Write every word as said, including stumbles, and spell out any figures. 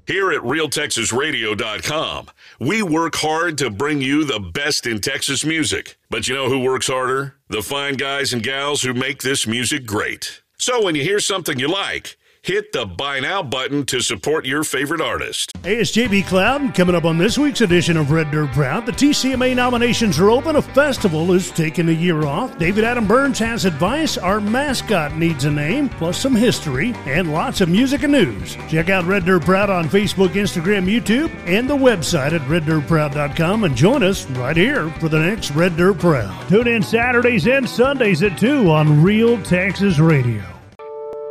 Here at Real Texas Radio dot com, we work hard to bring you the best in Texas music. But you know who works harder? The fine guys and gals who make this music great. So when you hear something you like, hit the Buy Now button to support your favorite artist. Hey, it's J B Cloud. Coming up on this week's edition of Red Dirt Proud, the T C M A nominations are open. A festival is taking a year off. David Adam Burns has advice. Our mascot needs a name, plus some history, and lots of music and news. Check out Red Dirt Proud on Facebook, Instagram, YouTube, and the website at red dirt proud dot com. And join us right here for the next Red Dirt Proud. Tune in Saturdays and Sundays at two on Real Texas Radio.